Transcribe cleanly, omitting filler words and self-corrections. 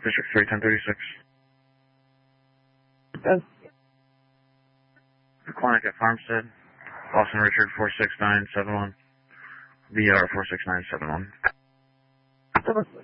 District 3, 1036. Yes. Clinic at Farmstead. Boston Richard 46971. VR 46971.